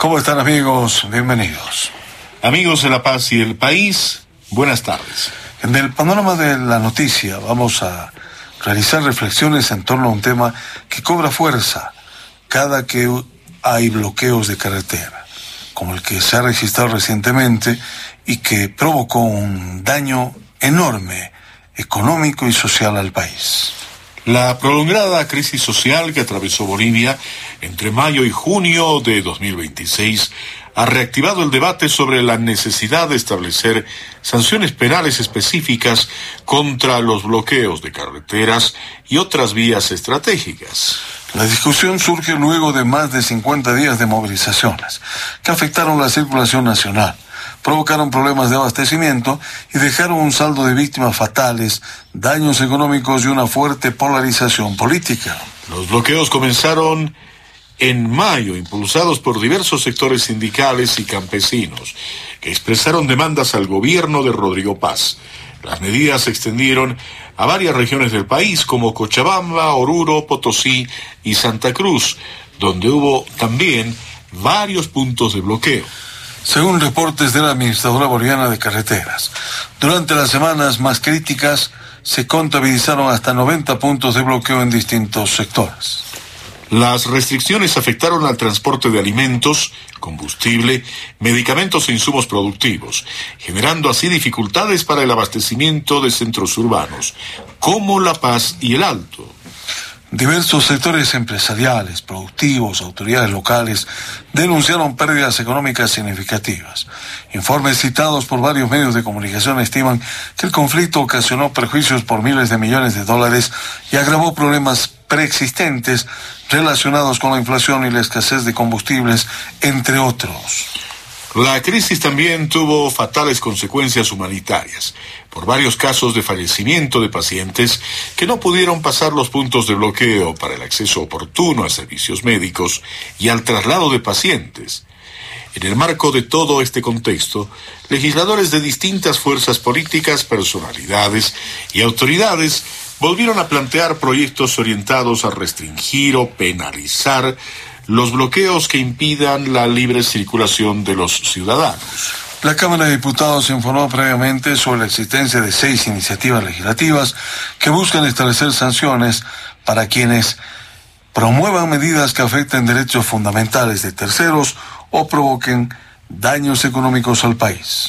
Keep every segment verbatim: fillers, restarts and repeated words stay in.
¿Cómo están, amigos? Bienvenidos. Amigos de La Paz y el país, buenas tardes. En el panorama de la noticia vamos a realizar reflexiones en torno a un tema que cobra fuerza cada que hay bloqueos de carretera, como el que se ha registrado recientemente y que provocó un daño enorme económico y social al país. La prolongada crisis social que atravesó Bolivia entre mayo y junio de dos mil veintiséis ha reactivado el debate sobre la necesidad de establecer sanciones penales específicas contra los bloqueos de carreteras y otras vías estratégicas. La discusión surge luego de más de cincuenta días de movilizaciones que afectaron la circulación nacional, provocaron problemas de abastecimiento y dejaron un saldo de víctimas fatales, daños económicos y una fuerte polarización política. Los bloqueos comenzaron en mayo, impulsados por diversos sectores sindicales y campesinos, que expresaron demandas al gobierno de Rodrigo Paz. Las medidas se extendieron a varias regiones del país, como Cochabamba, Oruro, Potosí y Santa Cruz, donde hubo también varios puntos de bloqueo. Según reportes de la Administradora Boliviana de Carreteras, durante las semanas más críticas se contabilizaron hasta noventa puntos de bloqueo en distintos sectores. Las restricciones afectaron al transporte de alimentos, combustible, medicamentos e insumos productivos, generando así dificultades para el abastecimiento de centros urbanos, como La Paz y el Alto. Diversos sectores empresariales, productivos, autoridades locales denunciaron pérdidas económicas significativas. Informes citados por varios medios de comunicación estiman que el conflicto ocasionó perjuicios por miles de millones de dólares y agravó problemas preexistentes relacionados con la inflación y la escasez de combustibles, entre otros. La crisis también tuvo fatales consecuencias humanitarias, por varios casos de fallecimiento de pacientes que no pudieron pasar los puntos de bloqueo para el acceso oportuno a servicios médicos y al traslado de pacientes. En el marco de todo este contexto, legisladores de distintas fuerzas políticas, personalidades y autoridades volvieron a plantear proyectos orientados a restringir o penalizar los bloqueos que impidan la libre circulación de los ciudadanos. La Cámara de Diputados informó previamente sobre la existencia de seis iniciativas legislativas que buscan establecer sanciones para quienes promuevan medidas que afecten derechos fundamentales de terceros o provoquen daños económicos al país.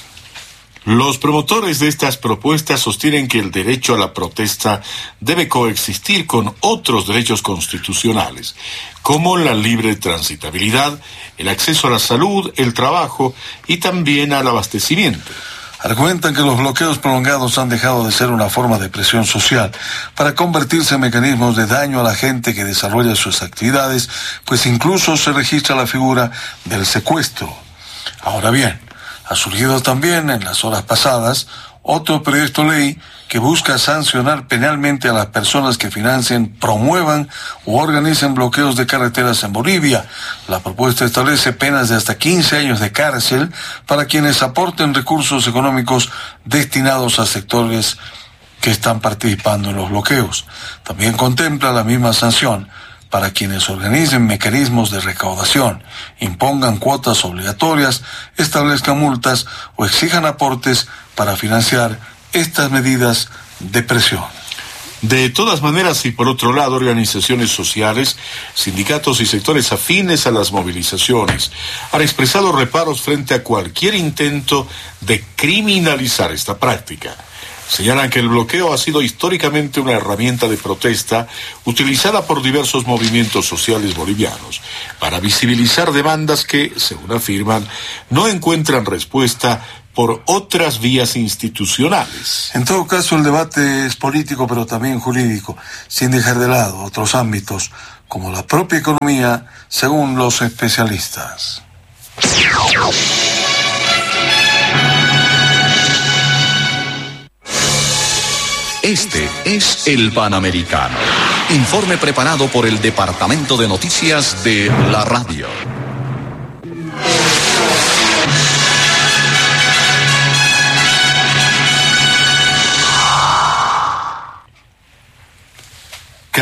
Los promotores de estas propuestas sostienen que el derecho a la protesta debe coexistir con otros derechos constitucionales, como la libre transitabilidad, el acceso a la salud, el trabajo y también al abastecimiento. Argumentan que los bloqueos prolongados han dejado de ser una forma de presión social para convertirse en mecanismos de daño a la gente que desarrolla sus actividades, pues incluso se registra la figura del secuestro. Ahora bien, ha surgido también en las horas pasadas otro proyecto de ley que busca sancionar penalmente a las personas que financien, promuevan u organicen bloqueos de carreteras en Bolivia. La propuesta establece penas de hasta quince años de cárcel para quienes aporten recursos económicos destinados a sectores que están participando en los bloqueos. También contempla la misma sanción para quienes organicen mecanismos de recaudación, impongan cuotas obligatorias, establezcan multas o exijan aportes para financiar estas medidas de presión. De todas maneras, y por otro lado, organizaciones sociales, sindicatos y sectores afines a las movilizaciones han expresado reparos frente a cualquier intento de criminalizar esta práctica. Señalan que el bloqueo ha sido históricamente una herramienta de protesta utilizada por diversos movimientos sociales bolivianos para visibilizar demandas que, según afirman, no encuentran respuesta por otras vías institucionales. En todo caso, el debate es político, pero también jurídico, sin dejar de lado otros ámbitos, como la propia economía, según los especialistas. Este es el Panamericano. Informe preparado por el Departamento de Noticias de la Radio.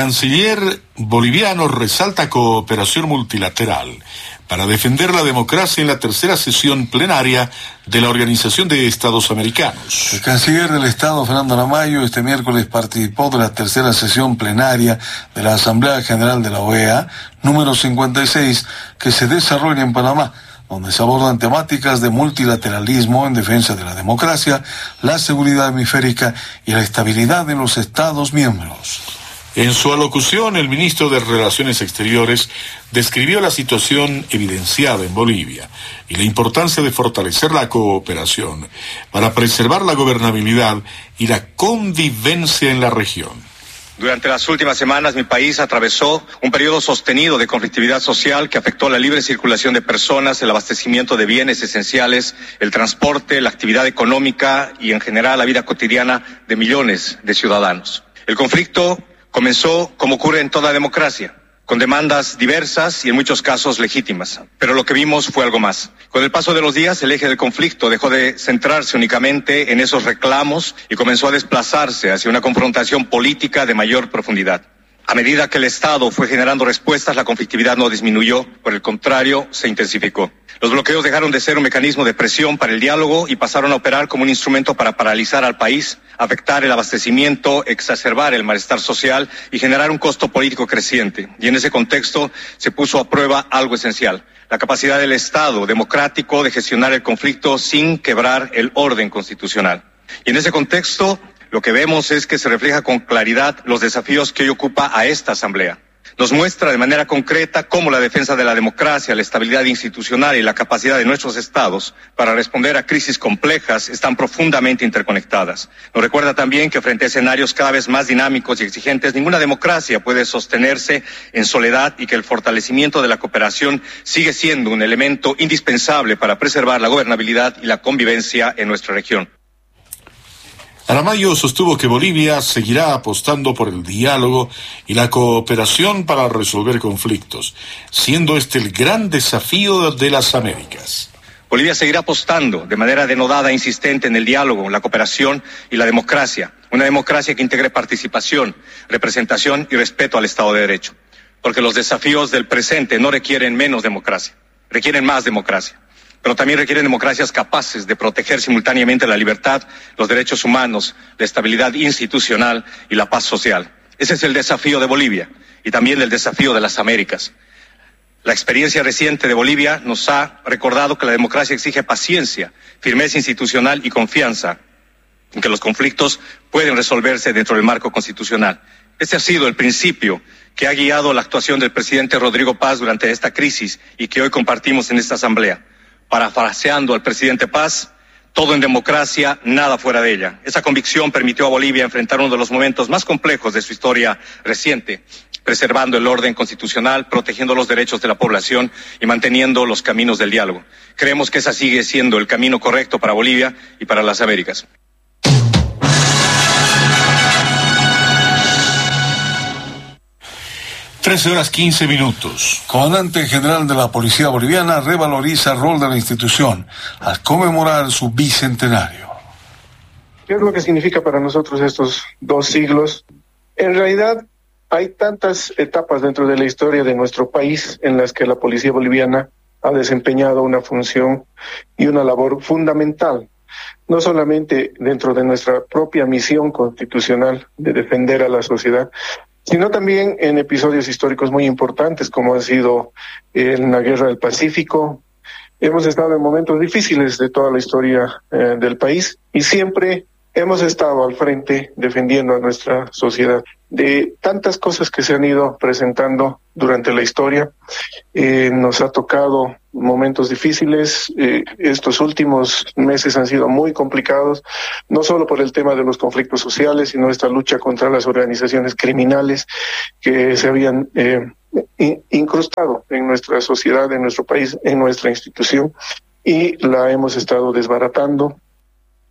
canciller boliviano resalta cooperación multilateral para defender la democracia en la tercera sesión plenaria de la Organización de Estados Americanos. El canciller del Estado, Fernando Aramayo, este miércoles participó de la tercera sesión plenaria de la Asamblea General de la O E A, número cincuenta y seis, que se desarrolla en Panamá, donde se abordan temáticas de multilateralismo en defensa de la democracia, la seguridad hemisférica y la estabilidad en los Estados miembros. En su alocución, el ministro de Relaciones Exteriores describió la situación evidenciada en Bolivia y la importancia de fortalecer la cooperación para preservar la gobernabilidad y la convivencia en la región. Durante las últimas semanas, mi país atravesó un periodo sostenido de conflictividad social que afectó la libre circulación de personas, el abastecimiento de bienes esenciales, el transporte, la actividad económica y, en general, la vida cotidiana de millones de ciudadanos. El conflicto comenzó, como ocurre en toda democracia, con demandas diversas y en muchos casos legítimas. Pero lo que vimos fue algo más. Con el paso de los días, el eje del conflicto dejó de centrarse únicamente en esos reclamos y comenzó a desplazarse hacia una confrontación política de mayor profundidad. A medida que el Estado fue generando respuestas, la conflictividad no disminuyó, por el contrario, se intensificó. Los bloqueos dejaron de ser un mecanismo de presión para el diálogo y pasaron a operar como un instrumento para paralizar al país, afectar el abastecimiento, exacerbar el malestar social y generar un costo político creciente. Y en ese contexto se puso a prueba algo esencial: la capacidad del Estado democrático de gestionar el conflicto sin quebrar el orden constitucional. Y en ese contexto, lo que vemos es que se refleja con claridad los desafíos que hoy ocupa a esta Asamblea. Nos muestra de manera concreta cómo la defensa de la democracia, la estabilidad institucional y la capacidad de nuestros estados para responder a crisis complejas están profundamente interconectadas. Nos recuerda también que frente a escenarios cada vez más dinámicos y exigentes, ninguna democracia puede sostenerse en soledad y que el fortalecimiento de la cooperación sigue siendo un elemento indispensable para preservar la gobernabilidad y la convivencia en nuestra región. Aramayo sostuvo que Bolivia seguirá apostando por el diálogo y la cooperación para resolver conflictos, siendo este el gran desafío de las Américas. Bolivia seguirá apostando de manera denodada e insistente en el diálogo, la cooperación y la democracia. Una democracia que integre participación, representación y respeto al Estado de Derecho. Porque los desafíos del presente no requieren menos democracia, requieren más democracia. Pero también requieren democracias capaces de proteger simultáneamente la libertad, los derechos humanos, la estabilidad institucional y la paz social. Ese es el desafío de Bolivia y también el desafío de las Américas. La experiencia reciente de Bolivia nos ha recordado que la democracia exige paciencia, firmeza institucional y confianza en que los conflictos pueden resolverse dentro del marco constitucional. Este ha sido el principio que ha guiado la actuación del presidente Rodrigo Paz durante esta crisis y que hoy compartimos en esta Asamblea. Parafraseando al presidente Paz, todo en democracia, nada fuera de ella. Esa convicción permitió a Bolivia enfrentar uno de los momentos más complejos de su historia reciente, preservando el orden constitucional, protegiendo los derechos de la población y manteniendo los caminos del diálogo. Creemos que ese sigue siendo el camino correcto para Bolivia y para las Américas. trece horas quince minutos. Comandante general de la Policía Boliviana revaloriza el rol de la institución al conmemorar su bicentenario. ¿Qué es lo que significa para nosotros estos dos siglos? En realidad, hay tantas etapas dentro de la historia de nuestro país en las que la Policía Boliviana ha desempeñado una función y una labor fundamental, no solamente dentro de nuestra propia misión constitucional de defender a la sociedad, sino también en episodios históricos muy importantes, como ha sido en la Guerra del Pacífico. Hemos estado en momentos difíciles de toda la historia eh, del país y siempre hemos estado al frente defendiendo a nuestra sociedad de tantas cosas que se han ido presentando durante la historia. Eh, nos ha tocado momentos difíciles. Eh, estos últimos meses han sido muy complicados, no solo por el tema de los conflictos sociales, sino esta lucha contra las organizaciones criminales que se habían eh, incrustado en nuestra sociedad, en nuestro país, en nuestra institución, y la hemos estado desbaratando.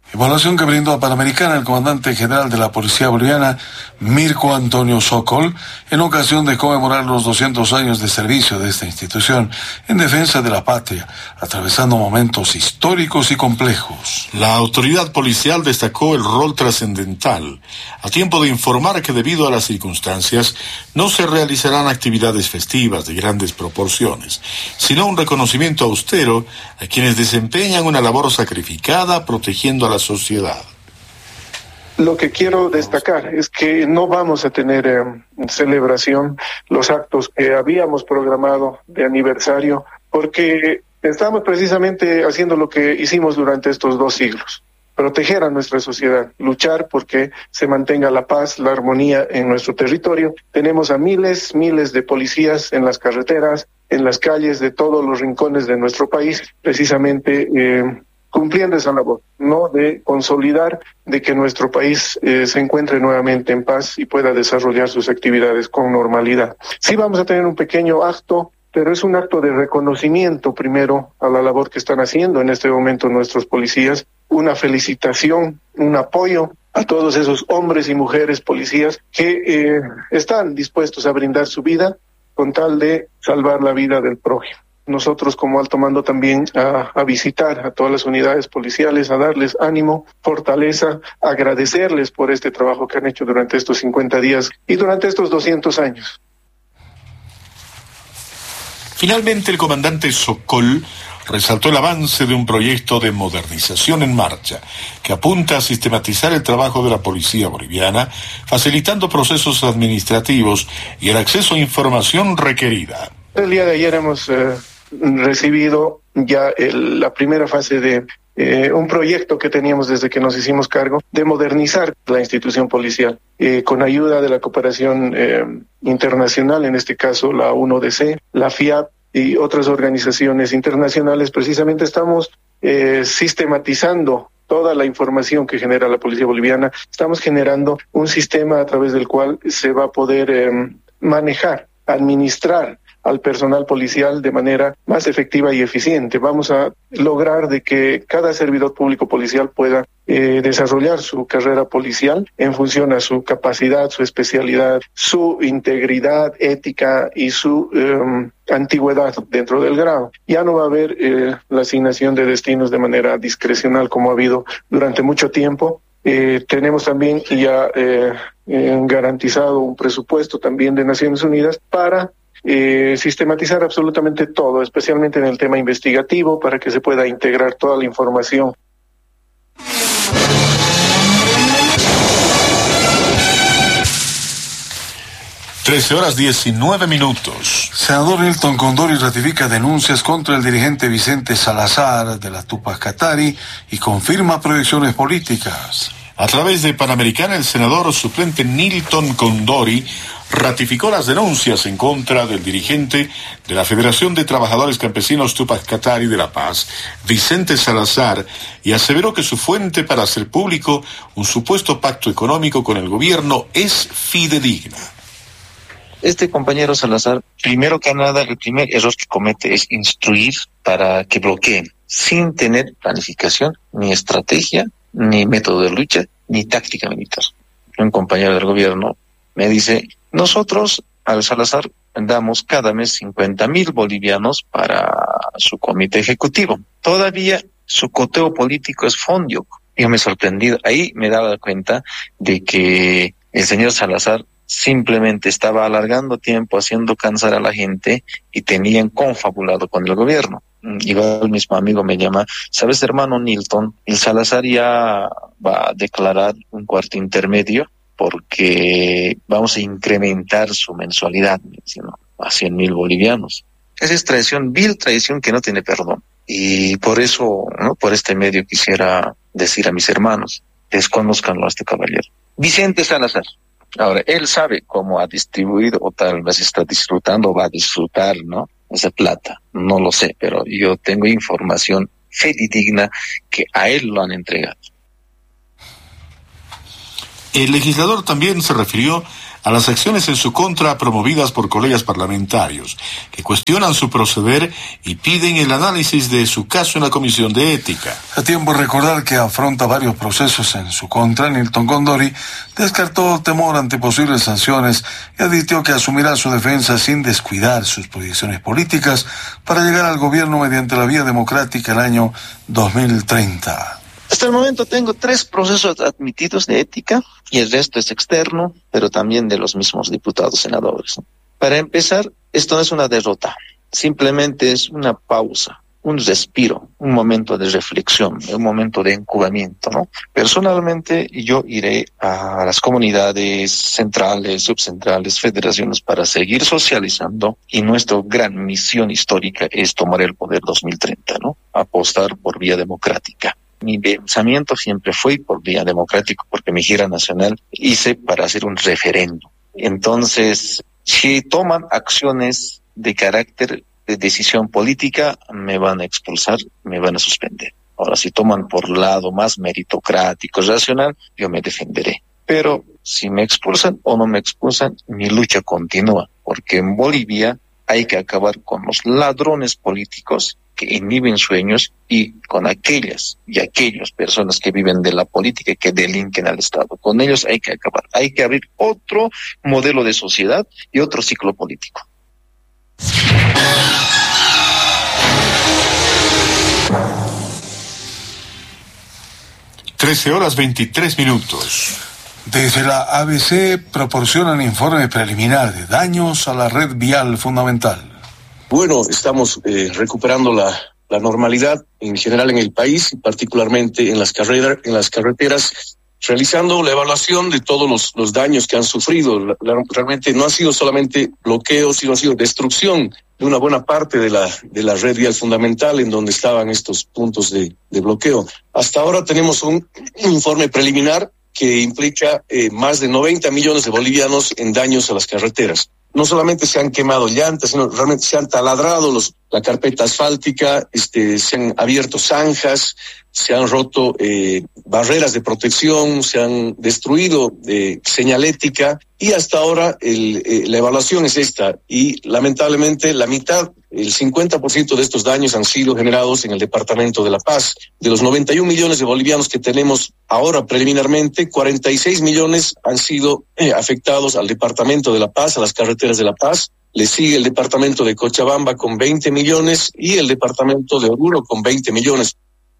Evaluación que brindó a Panamericana el comandante general de la Policía Boliviana, Mirko Antonio Sokol, en ocasión de conmemorar los doscientos años de servicio de esta institución en defensa de la patria, atravesando momentos históricos y complejos. La autoridad policial destacó el rol trascendental, a tiempo de informar que debido a las circunstancias no se realizarán actividades festivas de grandes proporciones, sino un reconocimiento austero a quienes desempeñan una labor sacrificada protegiendo a la sociedad. Lo que quiero destacar es que no vamos a tener eh, celebración, los actos que habíamos programado de aniversario, porque estamos precisamente haciendo lo que hicimos durante estos dos siglos. Proteger a nuestra sociedad, luchar porque se mantenga la paz, la armonía en nuestro territorio. Tenemos a miles, miles de policías en las carreteras, en las calles de todos los rincones de nuestro país, precisamente eh, cumpliendo esa labor, ¿no? De consolidar, de que nuestro país eh, se encuentre nuevamente en paz y pueda desarrollar sus actividades con normalidad. Sí vamos a tener un pequeño acto, pero es un acto de reconocimiento primero a la labor que están haciendo en este momento nuestros policías, una felicitación, un apoyo a todos esos hombres y mujeres policías que eh, están dispuestos a brindar su vida con tal de salvar la vida del prójimo. Nosotros como alto mando también a, a visitar a todas las unidades policiales, a darles ánimo, fortaleza, agradecerles por este trabajo que han hecho durante estos cincuenta días y durante estos doscientos años. Finalmente, el comandante Sokol resaltó el avance de un proyecto de modernización en marcha que apunta a sistematizar el trabajo de la policía boliviana, facilitando procesos administrativos y el acceso a información requerida. El día de ayer hemos eh, recibido ya el, la primera fase de eh, un proyecto que teníamos desde que nos hicimos cargo de modernizar la institución policial, eh, con ayuda de la cooperación eh, internacional, en este caso la uno D C, la F I A P y otras organizaciones internacionales. Precisamente estamos eh, sistematizando toda la información que genera la policía boliviana. Estamos generando un sistema a través del cual se va a poder eh, manejar, administrar al personal policial de manera más efectiva y eficiente. Vamos a lograr de que cada servidor público policial pueda eh, desarrollar su carrera policial en función a su capacidad, su especialidad, su integridad ética y su eh, antigüedad dentro del grado. Ya no va a haber eh, la asignación de destinos de manera discrecional como ha habido durante mucho tiempo. Eh, tenemos también ya eh, eh, garantizado un presupuesto también de Naciones Unidas para Eh, sistematizar absolutamente todo, especialmente en el tema investigativo, para que se pueda integrar toda la información. trece horas diecinueve minutos. Senador Nilton Condori ratifica denuncias contra el dirigente Vicente Salazar de la Tupac Katari y confirma proyecciones políticas. A través de Panamericana, el senador suplente Nilton Condori ratificó las denuncias en contra del dirigente de la Federación de Trabajadores Campesinos Tupac Katari de La Paz, Vicente Salazar, y aseveró que su fuente para hacer público un supuesto pacto económico con el gobierno es fidedigna. Este compañero Salazar, primero que nada, el primer error que comete es instruir para que bloqueen, sin tener planificación, ni estrategia, ni método de lucha, ni táctica militar. Un compañero del gobierno me dice: nosotros al Salazar damos cada mes cincuenta mil bolivianos para su comité ejecutivo. Todavía su coteo político es fondio. Yo me he sorprendido. Ahí me daba cuenta de que el señor Salazar simplemente estaba alargando tiempo, haciendo cansar a la gente, y tenían confabulado con el gobierno. Igual el mismo amigo me llama: ¿sabes, hermano Nilton? El Salazar ya va a declarar un cuarto intermedio porque vamos a incrementar su mensualidad, ¿no?, a cien mil bolivianos. Esa es traición, vil traición que no tiene perdón. Y por eso, ¿no?, por este medio quisiera decir a mis hermanos: desconózcanlo a este caballero. Vicente Salazar. Ahora, él sabe cómo ha distribuido, o tal vez está disfrutando o va a disfrutar, ¿no?, esa plata. No lo sé, pero yo tengo información fidedigna que a él lo han entregado. El legislador también se refirió a las acciones en su contra promovidas por colegas parlamentarios, que cuestionan su proceder y piden el análisis de su caso en la Comisión de Ética. A tiempo recordar que afronta varios procesos en su contra, Nilton Condori descartó temor ante posibles sanciones y advirtió que asumirá su defensa sin descuidar sus proyecciones políticas para llegar al gobierno mediante la vía democrática el año dos mil treinta. Hasta el momento tengo tres procesos admitidos de ética y el resto es externo, pero también de los mismos diputados senadores. Para empezar, esto no es una derrota, simplemente es una pausa, un respiro, un momento de reflexión, un momento de incubamiento, ¿no? Personalmente, yo iré a las comunidades centrales, subcentrales, federaciones para seguir socializando y nuestra gran misión histórica es tomar el poder dos mil treinta, ¿no? Apostar por vía democrática. Mi pensamiento siempre fue por vía democrática, porque mi gira nacional hice para hacer un referendo. Entonces, si toman acciones de carácter de decisión política, me van a expulsar, me van a suspender. Ahora, si toman por lado más meritocrático, racional, yo me defenderé. Pero si me expulsan o no me expulsan, mi lucha continúa, porque en Bolivia hay que acabar con los ladrones políticos que inhiben sueños y con aquellas y aquellas personas que viven de la política y que delinquen al Estado. Con ellos hay que acabar. Hay que abrir otro modelo de sociedad y otro ciclo político. trece horas veintitrés minutos. Desde la A B C proporcionan informe preliminar de daños a la red vial fundamental. Bueno, estamos eh, recuperando la, la normalidad en general en el país, y particularmente en las carreras, en las carreteras, realizando la evaluación de todos los, los daños que han sufrido. La, la, realmente no ha sido solamente bloqueo, sino ha sido destrucción de una buena parte de la, de la red vial fundamental en donde estaban estos puntos de, de bloqueo. Hasta ahora tenemos un, un informe preliminar que implica eh, más de noventa millones de bolivianos en daños a las carreteras. No solamente se han quemado llantas, sino realmente se han taladrado los, la carpeta asfáltica, este, se han abierto zanjas, se han roto eh, barreras de protección, se han destruido eh, señalética, y hasta ahora el, eh, la evaluación es esta, y lamentablemente la mitad, el cincuenta por ciento de estos daños han sido generados en el departamento de La Paz. De los noventa y un millones de bolivianos que tenemos ahora preliminarmente, cuarenta y seis millones han sido eh, afectados al departamento de La Paz, a las carreteras de La Paz. Le sigue el departamento de Cochabamba con veinte millones y el departamento de Oruro con veinte millones.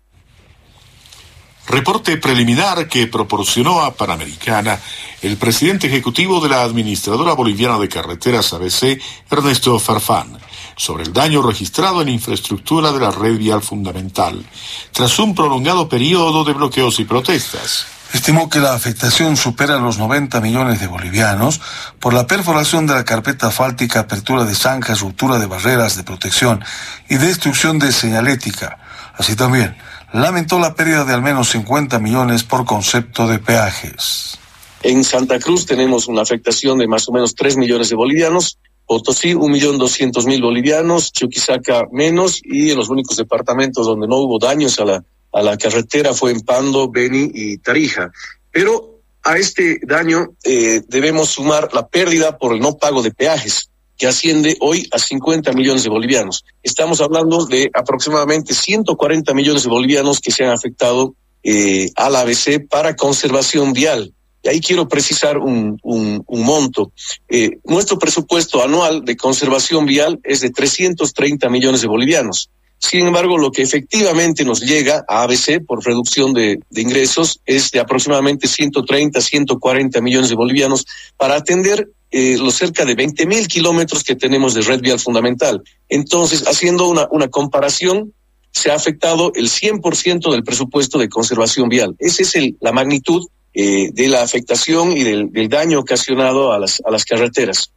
Reporte preliminar que proporcionó a Panamericana el presidente ejecutivo de la Administradora Boliviana de Carreteras A B C, Ernesto Farfán, sobre el daño registrado en infraestructura de la red vial fundamental, tras un prolongado periodo de bloqueos y protestas. Estimó que la afectación supera los noventa millones de bolivianos por la perforación de la carpeta asfáltica, apertura de zanjas, ruptura de barreras de protección y destrucción de señalética. Así también lamentó la pérdida de al menos cincuenta millones por concepto de peajes. En Santa Cruz tenemos una afectación de más o menos tres millones de bolivianos, Potosí un millón doscientos mil bolivianos, Chuquisaca menos, y en los únicos departamentos donde no hubo daños a la, a la carretera fue en Pando, Beni y Tarija. Pero a este daño eh, debemos sumar la pérdida por el no pago de peajes, que asciende hoy a cincuenta millones de bolivianos. Estamos hablando de aproximadamente ciento cuarenta millones de bolivianos que se han afectado eh, a la A B C para conservación vial. Y ahí quiero precisar un, un, un monto. Eh, nuestro presupuesto anual de conservación vial es de trescientos treinta millones de bolivianos. Sin embargo, lo que efectivamente nos llega a A B C por reducción de, de ingresos es de aproximadamente ciento treinta, ciento cuarenta millones de bolivianos para atender Eh, los cerca de veinte mil kilómetros que tenemos de red vial fundamental. Entonces, haciendo una, una comparación, se ha afectado el cien por ciento del presupuesto de conservación vial. Esa es el, la magnitud eh, de la afectación y del, del daño ocasionado a las, a las carreteras.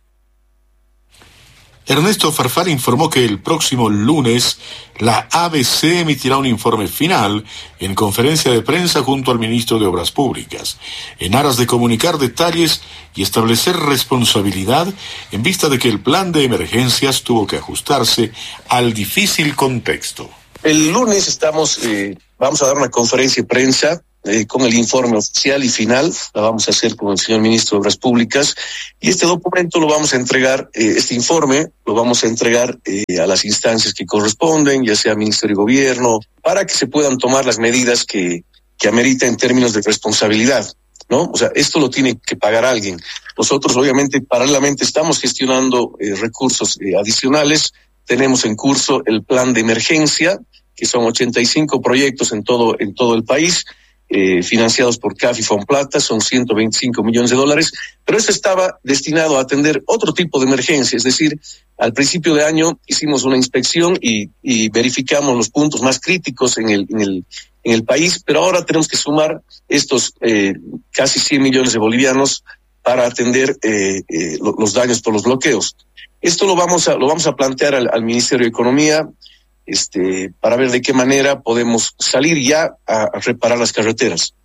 Ernesto Farfán informó que el próximo lunes la A B C emitirá un informe final en conferencia de prensa junto al ministro de Obras Públicas, en aras de comunicar detalles y establecer responsabilidad en vista de que el plan de emergencias tuvo que ajustarse al difícil contexto. El lunes estamos, eh, vamos a dar una conferencia de prensa eh, con el informe oficial y final, la vamos a hacer con el señor ministro de Obras Públicas, y este documento lo vamos a entregar, eh, este informe lo vamos a entregar eh, a las instancias que corresponden, ya sea Ministerio de Gobierno, para que se puedan tomar las medidas que, que amerita en términos de responsabilidad, ¿no? O sea, esto lo tiene que pagar alguien. Nosotros, obviamente, paralelamente estamos gestionando eh, recursos eh, adicionales. Tenemos en curso el plan de emergencia, que son ochenta y cinco proyectos en todo en todo el país, eh, financiados por C A F y Fonplata, son ciento veinticinco millones de dólares, pero eso estaba destinado a atender otro tipo de emergencia, es decir, al principio de año hicimos una inspección y, y verificamos los puntos más críticos en el, en el, en el país, pero ahora tenemos que sumar estos eh, casi cien millones de bolivianos para atender eh, eh, los daños por los bloqueos. Esto lo vamos a, lo vamos a plantear al, al Ministerio de Economía, este, para ver de qué manera podemos salir ya a, a reparar las carreteras.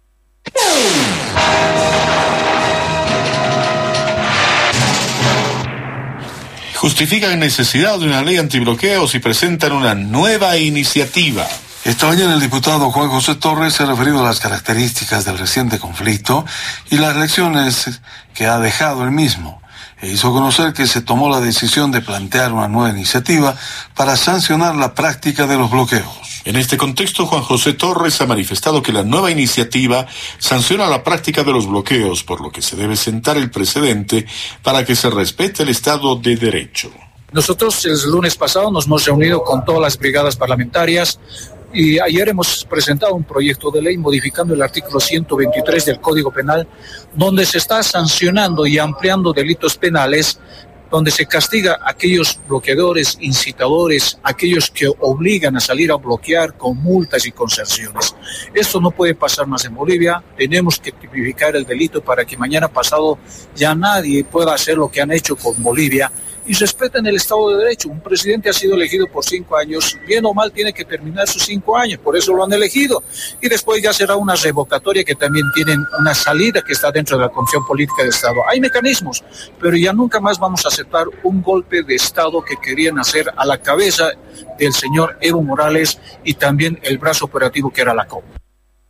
Justifican necesidad de una ley antibloqueos y presentan una nueva iniciativa. Esta mañana el diputado Juan José Torres se ha referido a las características del reciente conflicto y las lecciones que ha dejado el mismo. E hizo conocer que se tomó la decisión de plantear una nueva iniciativa para sancionar la práctica de los bloqueos. En este contexto, Juan José Torres ha manifestado que la nueva iniciativa sanciona la práctica de los bloqueos, por lo que se debe sentar el precedente para que se respete el Estado de Derecho. Nosotros el lunes pasado nos hemos reunido con todas las brigadas parlamentarias y ayer hemos presentado un proyecto de ley modificando el artículo ciento veintitrés del Código Penal, donde se está sancionando y ampliando delitos penales, donde se castiga a aquellos bloqueadores, incitadores, aquellos que obligan a salir a bloquear con multas y con sanciones. Esto no puede pasar más en Bolivia. Tenemos que tipificar el delito para que mañana pasado ya nadie pueda hacer lo que han hecho con Bolivia. Y respeten el Estado de Derecho. Un presidente ha sido elegido por cinco años, bien o mal tiene que terminar sus cinco años, por eso lo han elegido. Y después ya será una revocatoria que también tienen una salida que está dentro de la Constitución Política del Estado. Hay mecanismos, pero ya nunca más vamos a aceptar un golpe de Estado que querían hacer a la cabeza del señor Evo Morales y también el brazo operativo que era la C O P.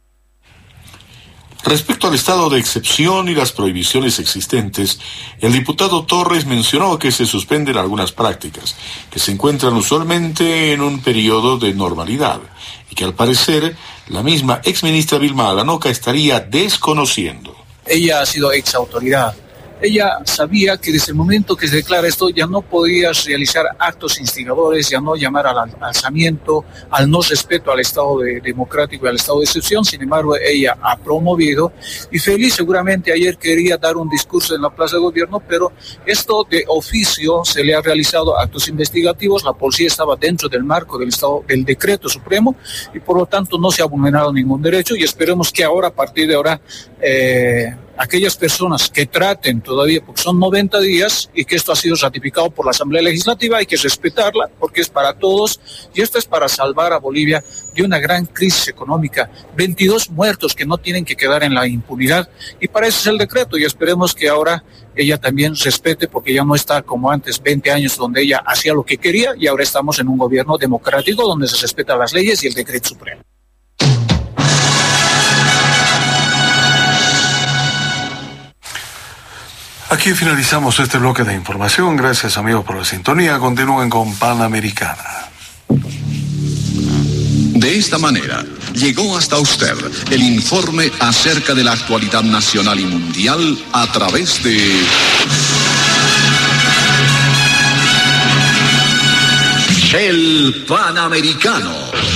Respecto al estado de excepción y las prohibiciones existentes, el diputado Torres mencionó que se suspenden algunas prácticas que se encuentran usualmente en un periodo de normalidad y que al parecer la misma exministra Vilma Alanoca estaría desconociendo. Ella ha sido ex autoridad. Ella sabía que desde el momento que se declara esto ya no podías realizar actos instigadores, ya no llamar al alzamiento, al no respeto al Estado de, democrático y al Estado de excepción. Sin embargo, ella ha promovido y feliz seguramente ayer quería dar un discurso en la Plaza de Gobierno, pero esto de oficio se le ha realizado actos investigativos, la policía estaba dentro del marco del Estado, del decreto supremo y por lo tanto no se ha vulnerado ningún derecho y esperemos que ahora, a partir de ahora, eh, aquellas personas que traten todavía, porque son noventa días y que esto ha sido ratificado por la Asamblea Legislativa, hay que respetarla porque es para todos y esto es para salvar a Bolivia de una gran crisis económica. veintidós muertos que no tienen que quedar en la impunidad y para eso es el decreto y esperemos que ahora ella también respete porque ya no está como antes, veinte años donde ella hacía lo que quería y ahora estamos en un gobierno democrático donde se respetan las leyes y el decreto supremo. Aquí finalizamos este bloque de información. Gracias, amigos, por la sintonía. Continúen con Panamericana. De esta manera, llegó hasta usted el informe acerca de la actualidad nacional y mundial a través de El Panamericano.